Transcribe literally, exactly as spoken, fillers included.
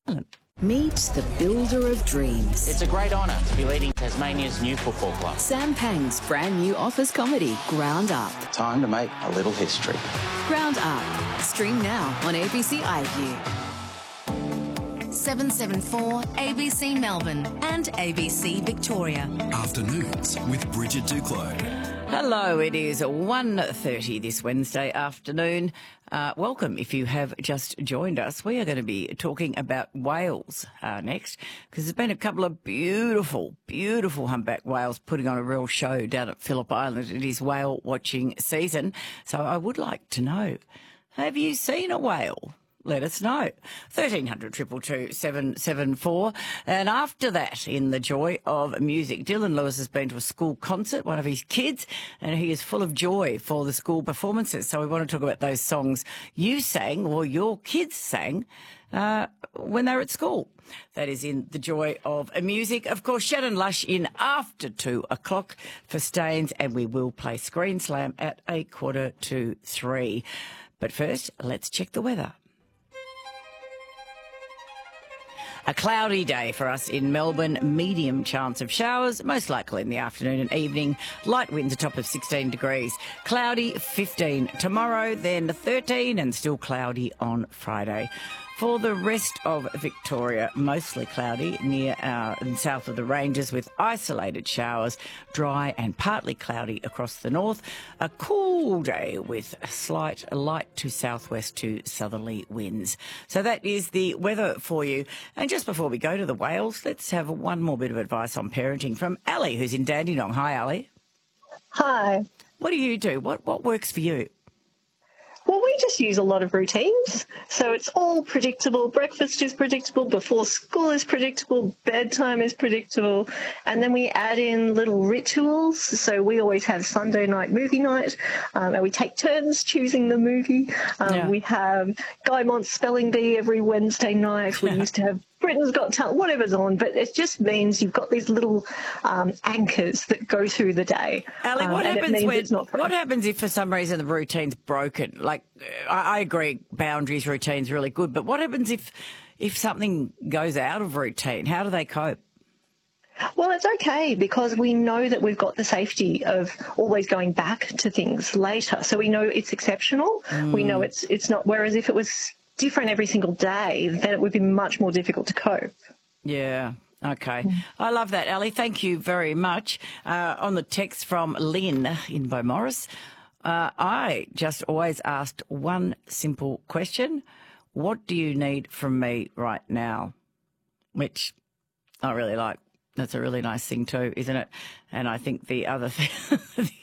Meet the builder of dreams. It's a great honour to be leading Tasmania's new football club. Sam Pang's brand new office comedy, Ground Up. Time to make a little history. Ground Up. Stream now on A B C iView. seven seven four A B C Melbourne and A B C Victoria. Afternoons with Bridget Duclos. Hello, it is one thirty this Wednesday afternoon. Uh, welcome if you have just joined us. We are going to be talking about whales uh, next, because there's been a couple of beautiful, beautiful humpback whales putting on a real show down at Phillip Island. It is whale watching season. So I would like to know, have you seen a whale? Let us know. thirteen hundred, two two two, seven seven four. And after that, in the joy of music, Dylan Lewis has been to a school concert, one of his kids, and he is full of joy for the school performances. So we want to talk about those songs you sang or your kids sang uh, when they were at school. That is in the joy of music. Of course, Shannon Lush in after two o'clock for Stains, and we will play Screen Slam at a quarter to three. But first, let's check the weather. A cloudy day for us in Melbourne, medium chance of showers, most likely in the afternoon and evening. Light winds a top of sixteen degrees. Cloudy, fifteen tomorrow, then thirteen and still cloudy on Friday. For the rest of Victoria, mostly cloudy near uh, and south of the ranges with isolated showers, dry and partly cloudy across the north. A cool day with slight light to southwest to southerly winds. So that is the weather for you. And just before we go to the whales, let's have one more bit of advice on parenting from Ali, who's in Dandenong. Hi, Ali. Hi. What do you do? What what works for you? Well, we just use a lot of routines. So it's all predictable. Breakfast is predictable. Before school is predictable. Bedtime is predictable. And then we add in little rituals. So we always have Sunday night movie night. Um, and we take turns choosing the movie. Um, Yeah. We have Guy Mont's Spelling Bee every Wednesday night. We used to have Britain's Got Talent, whatever's on, but it just means you've got these little um, anchors that go through the day. Ali, what um, and it happens means when, it's not what happens if for some reason the routine's broken? Like, I, I agree, boundaries, routine's really good, but what happens if if something goes out of routine? How do they cope? Well, it's okay because we know that we've got the safety of always going back to things later. So we know it's exceptional. Mm. We know it's it's not, whereas if it was different every single day, then it would be much more difficult to cope. Yeah. Okay. I love that, Ali. Thank you very much. Uh, on the text from Lynn in Beaumaris, uh, I just always asked one simple question. What do you need from me right now? Which I really like. That's a really nice thing too, isn't it? And I think the other thing,